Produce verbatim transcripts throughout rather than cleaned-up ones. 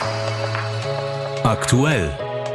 Aktuell.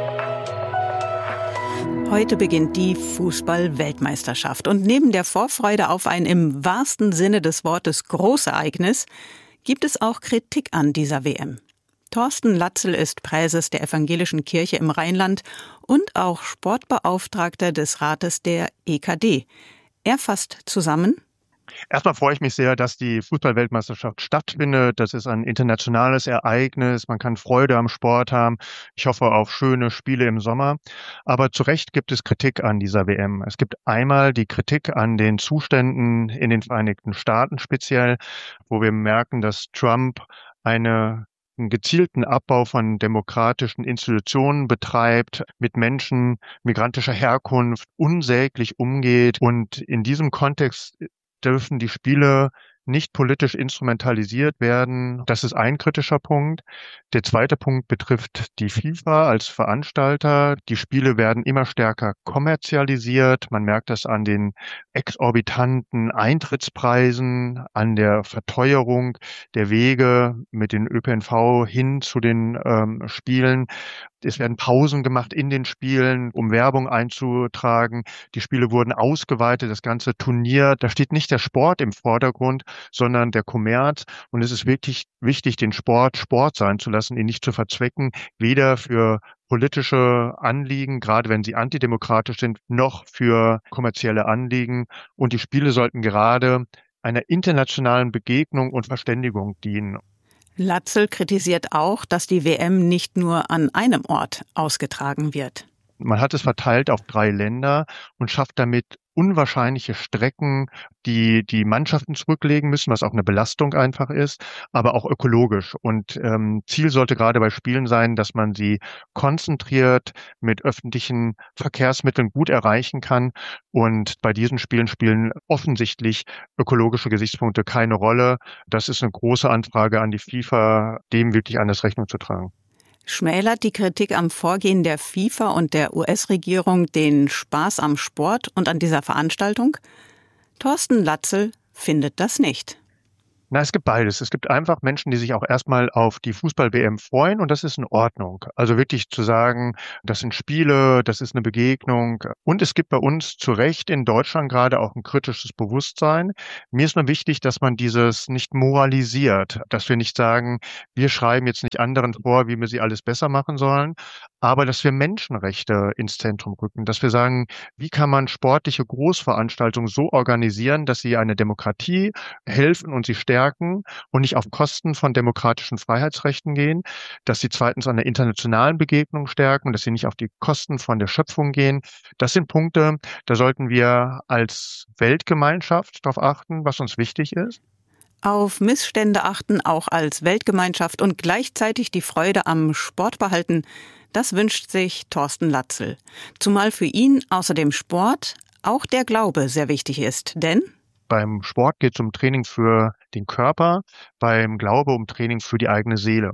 Heute beginnt die Fußball-Weltmeisterschaft. Und neben der Vorfreude auf ein im wahrsten Sinne des Wortes Großereignis gibt es auch Kritik an dieser W M. Thorsten Latzel ist Präses der Evangelischen Kirche im Rheinland und auch Sportbeauftragter des Rates der E K D. Er fasst zusammen: Erstmal freue ich mich sehr, dass die Fußball-Weltmeisterschaft stattfindet. Das ist ein internationales Ereignis. Man kann Freude am Sport haben. Ich hoffe auf schöne Spiele im Sommer. Aber zu Recht gibt es Kritik an dieser W M. Es gibt einmal die Kritik an den Zuständen in den Vereinigten Staaten speziell, wo wir merken, dass Trump eine einen gezielten Abbau von demokratischen Institutionen betreibt, mit Menschen migrantischer Herkunft unsäglich umgeht. Und in diesem Kontext dürfen die Spiele nicht politisch instrumentalisiert werden. Das ist ein kritischer Punkt. Der zweite Punkt betrifft die FIFA als Veranstalter. Die Spiele werden immer stärker kommerzialisiert. Man merkt das an den exorbitanten Eintrittspreisen, an der Verteuerung der Wege mit den Ö P N V hin zu den ähm, Spielen. Es werden Pausen gemacht in den Spielen, um Werbung einzutragen. Die Spiele wurden ausgeweitet, das ganze Turnier. Da steht nicht der Sport im Vordergrund, sondern der Kommerz. Und es ist wirklich wichtig, den Sport Sport sein zu lassen, ihn nicht zu verzwecken, weder für politische Anliegen, gerade wenn sie antidemokratisch sind, noch für kommerzielle Anliegen. Und die Spiele sollten gerade einer internationalen Begegnung und Verständigung dienen. Latzel kritisiert auch, dass die W M nicht nur an einem Ort ausgetragen wird. Man hat es verteilt auf drei Länder und schafft damit unwahrscheinliche Strecken, die die Mannschaften zurücklegen müssen, was auch eine Belastung einfach ist, aber auch ökologisch. Und ähm, Ziel sollte gerade bei Spielen sein, dass man sie konzentriert mit öffentlichen Verkehrsmitteln gut erreichen kann. Und bei diesen Spielen spielen offensichtlich ökologische Gesichtspunkte keine Rolle. Das ist eine große Anfrage an die FIFA, dem wirklich alles Rechnung zu tragen. Schmälert die Kritik am Vorgehen der FIFA und der U S-Regierung den Spaß am Sport und an dieser Veranstaltung? Thorsten Latzel findet das nicht. Na, es gibt beides. Es gibt einfach Menschen, die sich auch erstmal auf die Fußball-W M freuen, und das ist in Ordnung. Also wirklich zu sagen, das sind Spiele, das ist eine Begegnung. Und es gibt bei uns zu Recht in Deutschland gerade auch ein kritisches Bewusstsein. Mir ist nur wichtig, dass man dieses nicht moralisiert, dass wir nicht sagen, wir schreiben jetzt nicht anderen vor, wie wir sie alles besser machen sollen, aber dass wir Menschenrechte ins Zentrum rücken, dass wir sagen, wie kann man sportliche Großveranstaltungen so organisieren, dass sie eine Demokratie helfen und sie stärken und nicht auf Kosten von demokratischen Freiheitsrechten gehen, dass sie zweitens an der internationalen Begegnung stärken, dass sie nicht auf die Kosten von der Schöpfung gehen. Das sind Punkte, da sollten wir als Weltgemeinschaft darauf achten, was uns wichtig ist. Auf Missstände achten, auch als Weltgemeinschaft, und gleichzeitig die Freude am Sport behalten, das wünscht sich Thorsten Latzel. Zumal für ihn außer dem Sport auch der Glaube sehr wichtig ist, denn beim Sport geht es um Training für den Körper, beim Glaube um Training für die eigene Seele.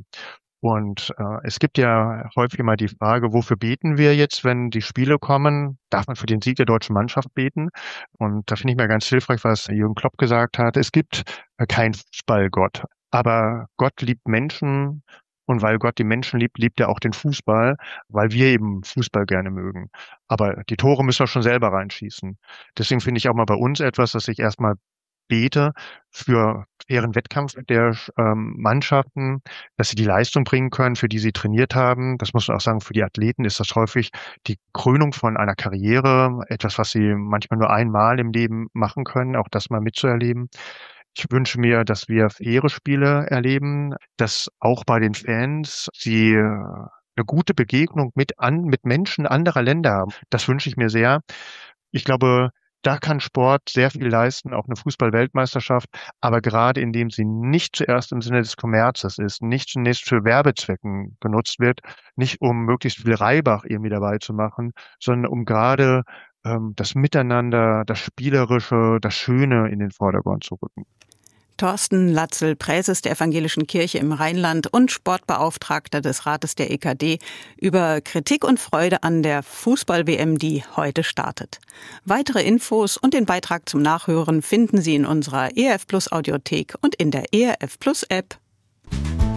Und äh, es gibt ja häufig immer die Frage, wofür beten wir jetzt, wenn die Spiele kommen? Darf man für den Sieg der deutschen Mannschaft beten? Und da finde ich mir ganz hilfreich, was Jürgen Klopp gesagt hat. Es gibt äh, keinen Fußballgott, aber Gott liebt Menschen. Und weil Gott die Menschen liebt, liebt er auch den Fußball, weil wir eben Fußball gerne mögen. Aber die Tore müssen wir schon selber reinschießen. Deswegen finde ich auch mal bei uns etwas, dass ich erstmal bete für fairen Wettkampf der ähm, Mannschaften, dass sie die Leistung bringen können, für die sie trainiert haben. Das muss man auch sagen, für die Athleten ist das häufig die Krönung von einer Karriere, etwas, was sie manchmal nur einmal im Leben machen können, auch das mal mitzuerleben. Ich wünsche mir, dass wir faire Spiele erleben, dass auch bei den Fans sie eine gute Begegnung mit an, mit Menschen anderer Länder haben. Das wünsche ich mir sehr. Ich glaube, da kann Sport sehr viel leisten, auch eine Fußball-Weltmeisterschaft, aber gerade indem sie nicht zuerst im Sinne des Kommerzes ist, nicht zunächst für Werbezwecken genutzt wird, nicht um möglichst viel Reibach irgendwie dabei zu machen, sondern um gerade ähm, das Miteinander, das Spielerische, das Schöne in den Vordergrund zu rücken. Thorsten Latzel, Präses der Evangelischen Kirche im Rheinland und Sportbeauftragter des Rates der E K D, über Kritik und Freude an der Fußball-W M, die heute startet. Weitere Infos und den Beitrag zum Nachhören finden Sie in unserer E R F Plus Audiothek und in der E R F Plus App.